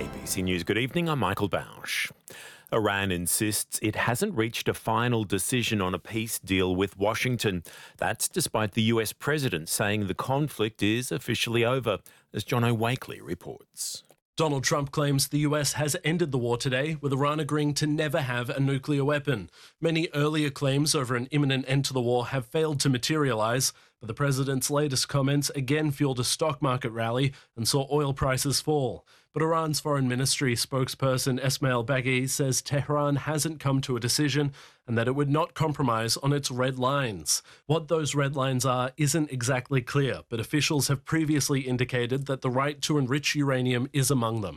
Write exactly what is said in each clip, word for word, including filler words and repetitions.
A B C News, good evening, I'm Michael Bausch. Iran insists it hasn't reached a final decision on a peace deal with Washington. That's despite the U S president saying the conflict is officially over, as John O'Wakely reports. Donald Trump claims the U S has ended the war today, with Iran agreeing to never have a nuclear weapon. Many earlier claims over an imminent end to the war have failed to materialise, but the president's latest comments again fueled a stock market rally and saw oil prices fall. But Iran's foreign ministry spokesperson Esmail Baghi says Tehran hasn't come to a decision and that it would not compromise on its red lines. What those red lines are isn't exactly clear, but officials have previously indicated that the right to enrich uranium is among them.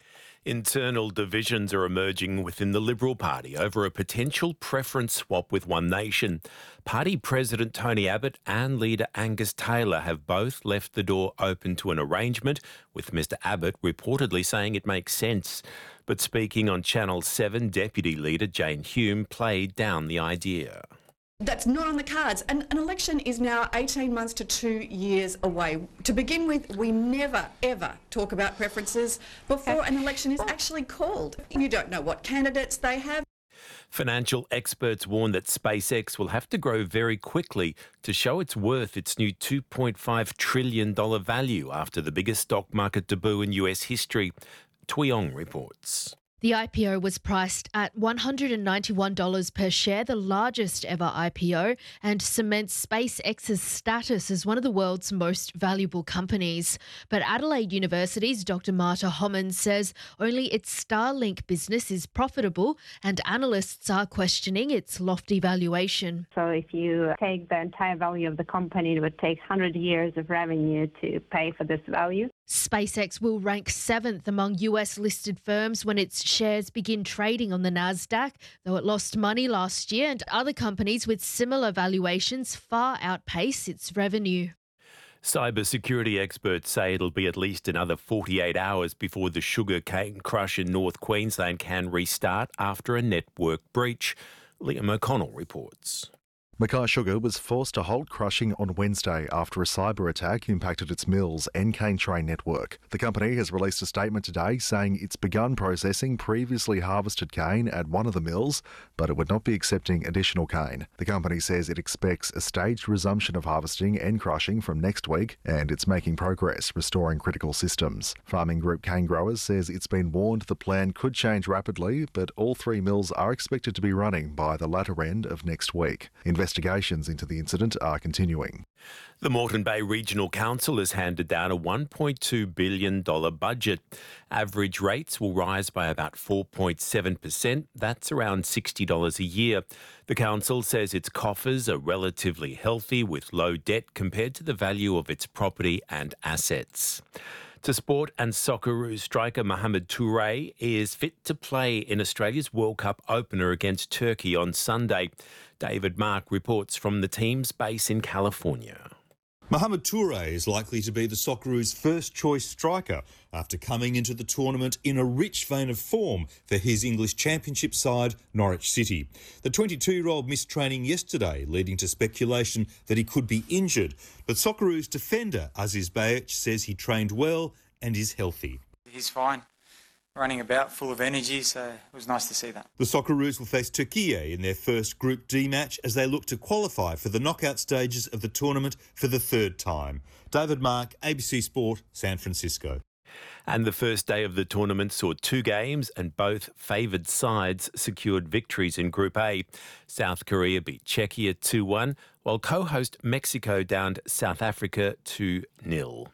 Internal divisions are emerging within the Liberal Party over a potential preference swap with One Nation. Party President Tony Abbott and leader Angus Taylor have both left the door open to an arrangement, with Mr Abbott reportedly saying it makes sense. But speaking on Channel seven, Deputy Leader Jane Hume played down the idea. That's not on the cards. An, an election is now eighteen months to two years away. To begin with, we never, ever talk about preferences before an election is actually called. You don't know what candidates they have. Financial experts warn that SpaceX will have to grow very quickly to show it's worth its new two point five trillion dollars value after the biggest stock market debut in U S history. Tuyong reports. The I P O was priced at one hundred ninety-one dollars per share, the largest ever I P O, and cements SpaceX's status as one of the world's most valuable companies. But Adelaide University's Doctor Marta Homan says only its Starlink business is profitable, and analysts are questioning its lofty valuation. So if you take the entire value of the company, it would take one hundred years of revenue to pay for this value. SpaceX will rank seventh among U S-listed firms when its shares begin trading on the Nasdaq, though it lost money last year, and other companies with similar valuations far outpace its revenue. Cybersecurity experts say it'll be at least another forty-eight hours before the sugar cane crush in North Queensland can restart after a network breach. Liam O'Connell reports. Mackay Sugar was forced to halt crushing on Wednesday after a cyber attack impacted its mills and cane train network. The company has released a statement today saying it's begun processing previously harvested cane at one of the mills, but it would not be accepting additional cane. The company says it expects a staged resumption of harvesting and crushing from next week, and it's making progress restoring critical systems. Farming Group Cane Growers says it's been warned the plan could change rapidly, but all three mills are expected to be running by the latter end of next week. Investigations into the incident are continuing. The Moreton Bay Regional Council has handed down a one point two billion dollars budget. Average rates will rise by about four point seven percent. That's around sixty dollars a year. The council says its coffers are relatively healthy with low debt compared to the value of its property and assets. To sport, and Socceroos striker Mohamed Touré is fit to play in Australia's World Cup opener against Turkey on Sunday. David Mark reports from the team's base in California. Mohamed Touré is likely to be the Socceroos' first-choice striker after coming into the tournament in a rich vein of form for his English Championship side, Norwich City. The twenty-two-year-old missed training yesterday, leading to speculation that he could be injured. But Socceroos defender Aziz Bayic says he trained well and is healthy. He's fine. Running about, full of energy, so it was nice to see that. The Socceroos will face Turkey in their first Group D match as they look to qualify for the knockout stages of the tournament for the third time. David Mark, A B C Sport, San Francisco. And the first day of the tournament saw two games and both favoured sides secured victories in Group A. South Korea beat Czechia two one, while co-host Mexico downed South Africa two nil.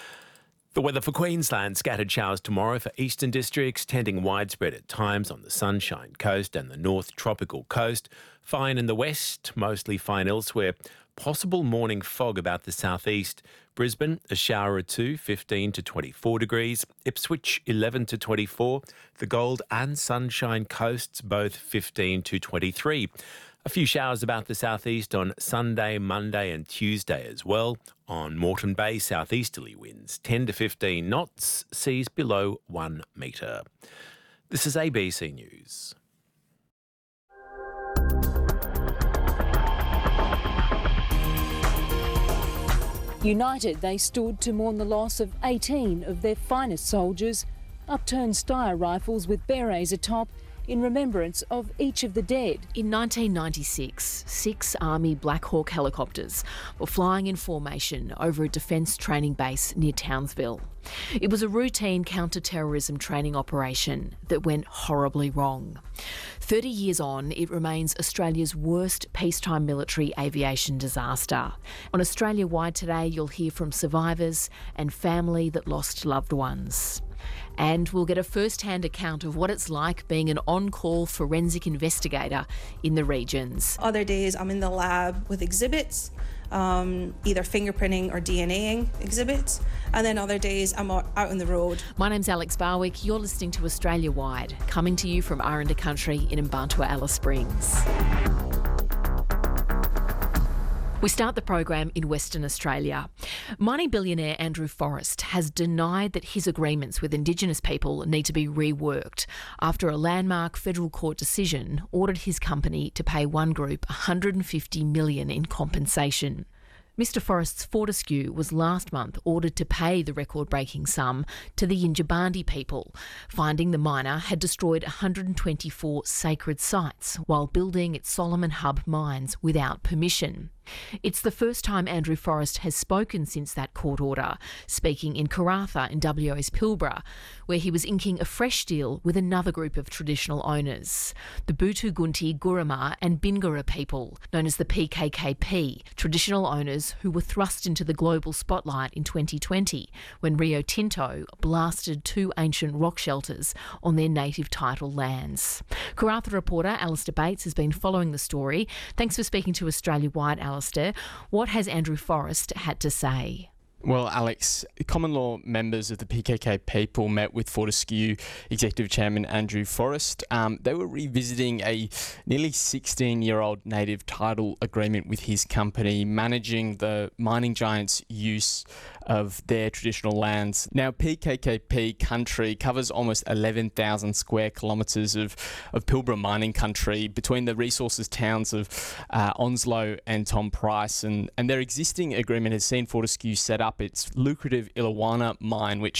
The weather for Queensland: scattered showers tomorrow for eastern districts, tending widespread at times on the Sunshine Coast and the North Tropical Coast. Fine in the west, mostly fine elsewhere. Possible morning fog about the southeast. Brisbane, a shower or two, fifteen to twenty-four degrees. Ipswich, eleven to twenty-four. The Gold and Sunshine Coasts, both fifteen to twenty-three. A few showers about the southeast on Sunday, Monday and Tuesday as well. On Moreton Bay, southeasterly winds ten to fifteen knots, seas below one metre. This is A B C News. United, they stood to mourn the loss of eighteen of their finest soldiers upturned Steyr rifles with berets atop in remembrance of each of the dead. In nineteen ninety-six, six Army Black Hawk helicopters were flying in formation over a defence training base near Townsville. It was a routine counter-terrorism training operation that went horribly wrong. thirty years on, it remains Australia's worst peacetime military aviation disaster. On Australia Wide today, you'll hear from survivors and family that lost loved ones. And we'll get a first-hand account of what it's like being an on-call forensic investigator in the regions. Other days I'm in the lab with exhibits, um, either fingerprinting or DNAing exhibits, and then other days I'm out on the road. My name's Alex Barwick. You're listening to Australia Wide, coming to you from Aranda Country in Mbantua, Alice Springs. We start the program in Western Australia. Mining billionaire Andrew Forrest has denied that his agreements with Indigenous people need to be reworked after a landmark federal court decision ordered his company to pay one group one hundred fifty million dollars in compensation. Mister Forrest's Fortescue was last month ordered to pay the record-breaking sum to the Yindjibarndi people, finding the miner had destroyed one hundred twenty-four sacred sites while building its Solomon Hub mines without permission. It's the first time Andrew Forrest has spoken since that court order, speaking in Karratha in W A's Pilbara, where he was inking a fresh deal with another group of traditional owners, the Butu Gunti Gurama and Bingara people, known as the P K K P, traditional owners who were thrust into the global spotlight in twenty twenty when Rio Tinto blasted two ancient rock shelters on their native title lands. Karratha reporter Alistair Bates has been following the story. Thanks for speaking to Australia Wide, Alistair. What has Andrew Forrest had to say? Well, Alex, common law members of the P K K people met with Fortescue Executive Chairman Andrew Forrest. Um, they were revisiting a nearly sixteen-year-old native title agreement with his company, managing the mining giant's use of their traditional lands. Now, P K K P country covers almost eleven thousand square kilometres of, of Pilbara mining country between the resources towns of uh, Onslow and Tom Price, and, and their existing agreement has seen Fortescue set up its lucrative Illawarra mine, which